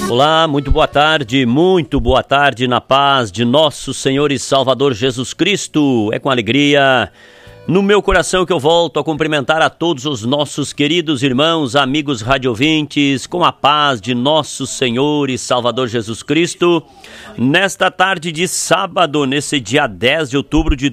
Olá, muito boa tarde na paz de nosso Senhor e Salvador Jesus Cristo. É com alegria no meu coração que eu volto a cumprimentar a todos os nossos queridos irmãos, amigos radiovintes, com a paz de nosso Senhor e Salvador Jesus Cristo, nesta tarde de sábado, nesse dia 10 de outubro de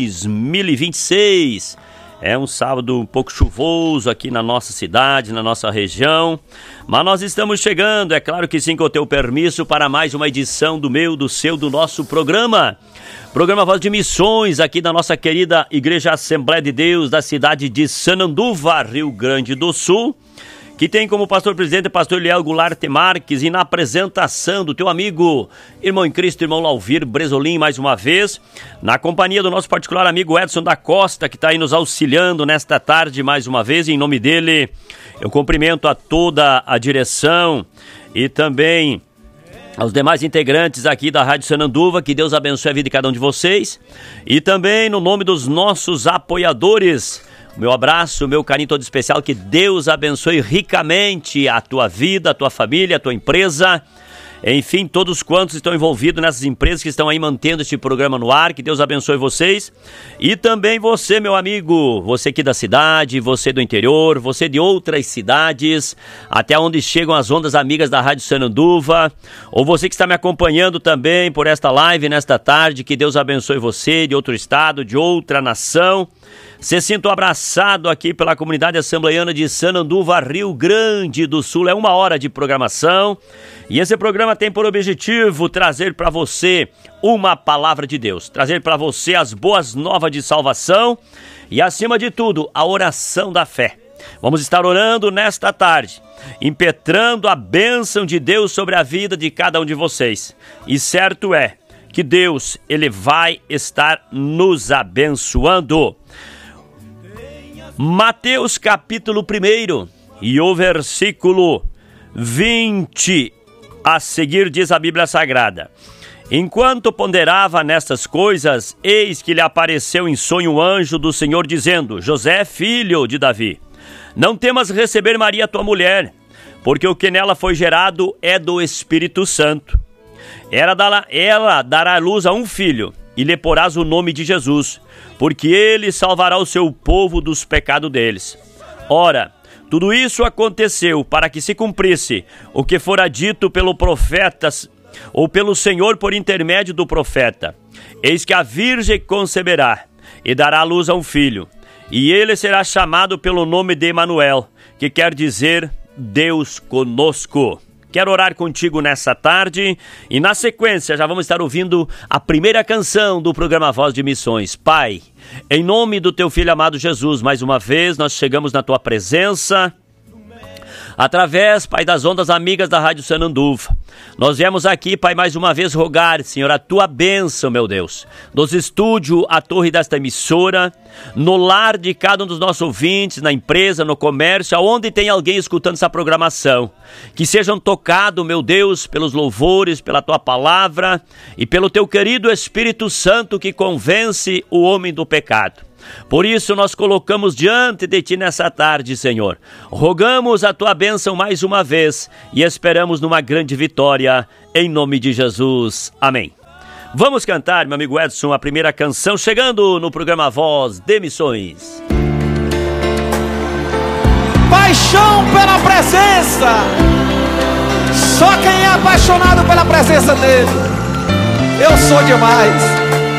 2026. É um sábado um pouco chuvoso aqui na nossa cidade, na nossa região, mas nós estamos chegando, é claro que sim, com o teu permisso, para mais uma edição do meu, do seu, do nosso programa Voz de Missões, aqui da nossa querida Igreja Assembleia de Deus da cidade de Sananduva, Rio Grande do Sul, que tem como pastor-presidente o pastor Eliel Goulart Marques, e na apresentação do teu amigo, irmão em Cristo, irmão Lauvir Bresolim, mais uma vez, na companhia do nosso particular amigo Edson da Costa, que está aí nos auxiliando nesta tarde mais uma vez. Em nome dele, eu cumprimento a toda a direção e também aos demais integrantes aqui da Rádio Sananduva, que Deus abençoe a vida de cada um de vocês, e também no nome dos nossos apoiadores, meu abraço, meu carinho todo especial, que Deus abençoe ricamente a tua vida, a tua família, a tua empresa, enfim, todos quantos estão envolvidos nessas empresas que estão aí mantendo este programa no ar, que Deus abençoe vocês, e também você, meu amigo, você aqui da cidade, você do interior, você de outras cidades, até onde chegam as ondas amigas da Rádio Sananduva, ou você que está me acompanhando também por esta live nesta tarde, que Deus abençoe você de outro estado, de outra nação. Se sinto abraçado aqui pela comunidade assembleiana de Sananduva, Rio Grande do Sul. É 1 hora de programação e esse programa tem por objetivo trazer para você uma palavra de Deus, trazer para você as boas novas de salvação e, acima de tudo, a oração da fé. Vamos estar orando nesta tarde, impetrando a bênção de Deus sobre a vida de cada um de vocês. E certo é que Deus, Ele vai estar nos abençoando. Mateus capítulo 1 e o versículo 20 a seguir diz a Bíblia Sagrada: Enquanto ponderava nestas coisas, eis que lhe apareceu em sonho um anjo do Senhor dizendo: José, filho de Davi, não temas receber Maria tua mulher, porque o que nela foi gerado é do Espírito Santo. Ela dará luz a um filho, e lhe porás o nome de Jesus, porque ele salvará o seu povo dos pecados deles. Ora, tudo isso aconteceu para que se cumprisse o que fora dito pelo profeta, ou pelo Senhor por intermédio do profeta. Eis que a virgem conceberá e dará luz a um filho, e ele será chamado pelo nome de Emanuel, que quer dizer Deus conosco. Quero orar contigo nessa tarde e, na sequência, já vamos estar ouvindo a primeira canção do programa Voz de Missões. Pai, em nome do teu Filho amado Jesus, mais uma vez nós chegamos na tua presença, através, Pai, das ondas amigas da Rádio Sananduva. Nós viemos aqui, Pai, mais uma vez rogar, Senhor, a tua bênção, meu Deus, nos estúdios, a torre desta emissora, no lar de cada um dos nossos ouvintes, na empresa, no comércio, aonde tem alguém escutando essa programação. Que sejam tocados, meu Deus, pelos louvores, pela tua palavra e pelo teu querido Espírito Santo que convence o homem do pecado. Por isso nós colocamos diante de ti nessa tarde, Senhor. Rogamos a tua bênção mais uma vez e esperamos numa grande vitória, em nome de Jesus. Amém. Vamos cantar, meu amigo Edson, a primeira canção, chegando no programa Voz de Missões. Paixão pela presença. Só quem é apaixonado pela presença dele. Eu sou demais.